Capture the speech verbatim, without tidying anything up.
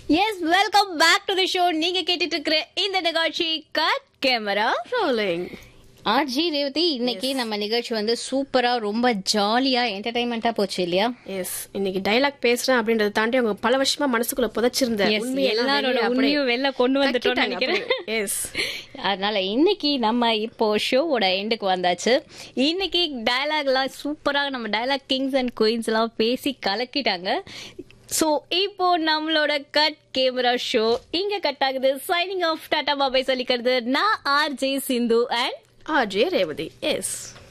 Yes welcome back to the show. நீங்க கேட்டுட்டு இருக்கிற இந்த நிகழ்ச்சி cut camera rolling. RJ Revathi, இன்னைக்கு நம்ம நிகழ்ச்சி வந்து சூப்பரா ரொம்ப ஜாலியா என்டர்டைன்மெண்டா போச்சு இல்லையா? எஸ், இன்னைக்கு டைலாக் பேசுறேன் அப்படின்றத தாண்டி அவங்க பல வருஷமா மனசுக்குள்ள புதைச்சிருந்த எல்லாரோட உண்மையும் வெளில கொண்டு வந்துட்டோம்னு நினைக்கிறேன். எஸ், அதனால இன்னைக்கு நம்ம இப்போ ஷோவோட எண்டுக்கு வந்தாச்சு. இன்னைக்கு டைலாக் எல்லாம் சூப்பரா நம்ம டைலாக் கிங்ஸ் அண்ட் குயின்ஸ் எல்லாம் பேசி கலக்கிட்டாங்க. சோ இப்போ நம்மளோட கட் கேமரா ஷோ இங்க கட் ஆகுது. சைனிங் ஆஃப், டாடா பாபாய் சொல்லிக்கிறது நான் RJ Sindhu and RJ Revathi. S.